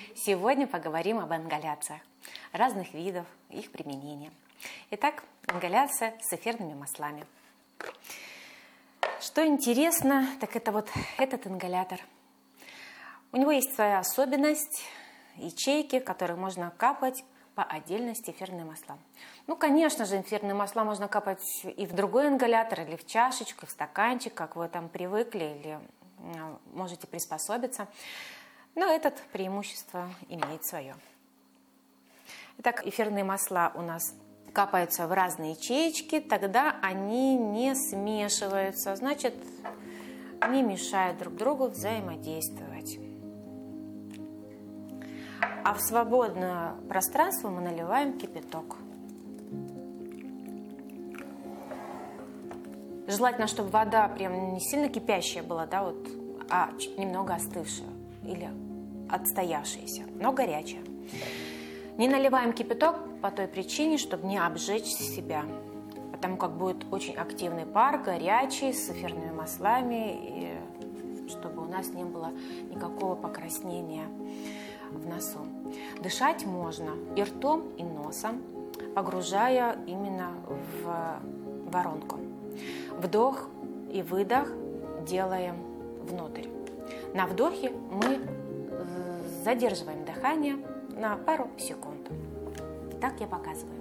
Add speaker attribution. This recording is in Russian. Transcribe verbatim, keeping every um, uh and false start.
Speaker 1: Сегодня поговорим об ингаляциях, разных видов, их применения. Итак, ингаляция с эфирными маслами. Что интересно, так это вот этот ингалятор. У него есть своя особенность, ячейки, в которые можно капать по отдельности эфирные масла. Ну, конечно же, эфирные масла можно капать и в другой ингалятор, или в чашечку, в стаканчик, как вы там привыкли, или можете приспособиться. Но этот преимущество имеет свое. Итак, эфирные масла у нас капаются в разные ячеечки, тогда они не смешиваются, значит, не мешают друг другу взаимодействовать. А в свободное пространство мы наливаем кипяток. Желательно, чтобы вода прям не сильно кипящая была, да, вот, а немного остывшая или отстоявшаяся, но горячая. Не наливаем кипяток по той причине, чтобы не обжечь себя, потому как будет очень активный пар, горячий, с эфирными маслами, и чтобы у нас не было никакого покраснения в носу. Дышать можно и ртом, и носом, погружая именно в воронку. Вдох и выдох делаем внутрь. На вдохе мы задерживаем дыхание на пару секунд. Так я показываю.